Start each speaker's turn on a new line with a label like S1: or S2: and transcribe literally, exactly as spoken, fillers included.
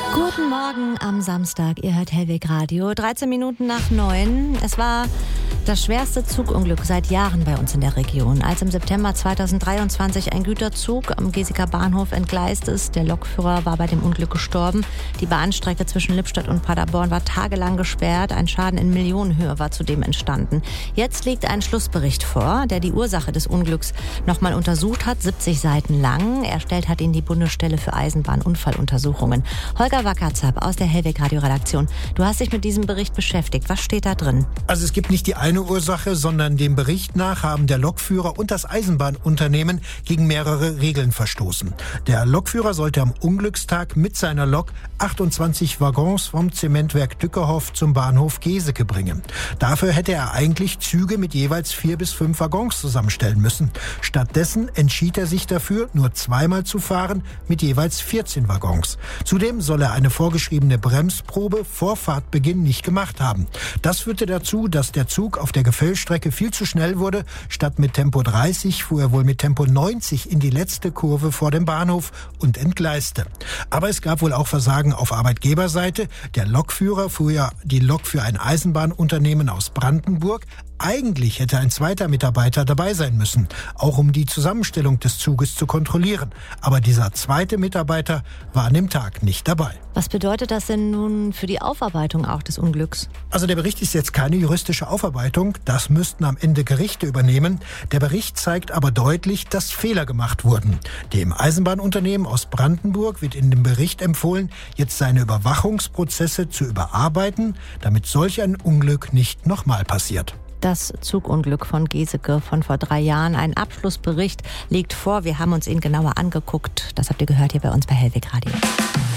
S1: Guten Morgen am Samstag. Ihr hört Hellweg Radio. dreizehn Minuten nach neun. Es war das schwerste Zugunglück seit Jahren bei uns in der Region. Als im September zweitausenddreiundzwanzig ein Güterzug am Geseker Bahnhof entgleist ist. Der Lokführer war bei dem Unglück gestorben. Die Bahnstrecke zwischen Lippstadt und Paderborn war tagelang gesperrt. Ein Schaden in Millionenhöhe war zudem entstanden. Jetzt liegt ein Schlussbericht vor, der die Ursache des Unglücks nochmal untersucht hat, siebzig Seiten lang. Erstellt hat ihn die Bundesstelle für Eisenbahnunfalluntersuchungen. Holger Wackerzab aus der Hellweg Radio Redaktion. Du hast dich mit diesem Bericht beschäftigt. Was steht da drin?
S2: Also es gibt nicht die eine Ursache, sondern dem Bericht nach haben der Lokführer und das Eisenbahnunternehmen gegen mehrere Regeln verstoßen. Der Lokführer sollte am Unglückstag mit seiner Lok achtundzwanzig Waggons vom Zementwerk Dückerhoff zum Bahnhof Geseke bringen. Dafür hätte er eigentlich Züge mit jeweils vier bis fünf Waggons zusammenstellen müssen. Stattdessen entschied er sich dafür, nur zweimal zu fahren mit jeweils vierzehn Waggons. Zudem soll er eine vorgeschriebene Bremsprobe vor Fahrtbeginn nicht gemacht haben. Das führte dazu, dass der Zug auf der Gefällstrecke viel zu schnell wurde. Statt mit Tempo dreißig fuhr er wohl mit Tempo neunzig in die letzte Kurve vor dem Bahnhof und entgleiste. Aber es gab wohl auch Versagen auf Arbeitgeberseite. Der Lokführer fuhr ja die Lok für ein Eisenbahnunternehmen aus Brandenburg. Eigentlich hätte ein zweiter Mitarbeiter dabei sein müssen, auch um die Zusammenstellung des Zuges zu kontrollieren. Aber dieser zweite Mitarbeiter war an dem Tag nicht dabei.
S1: Was bedeutet das denn nun für die Aufarbeitung auch des Unglücks?
S2: Also der Bericht ist jetzt keine juristische Aufarbeitung, das müssten am Ende Gerichte übernehmen. Der Bericht zeigt aber deutlich, dass Fehler gemacht wurden. Dem Eisenbahnunternehmen aus Brandenburg wird in dem Bericht empfohlen, jetzt seine Überwachungsprozesse zu überarbeiten, damit solch ein Unglück nicht nochmal passiert.
S1: Das Zugunglück von Geseke von vor drei Jahren. Ein Abschlussbericht liegt vor. Wir haben uns ihn genauer angeguckt. Das habt ihr gehört hier bei uns bei Hellweg Radio.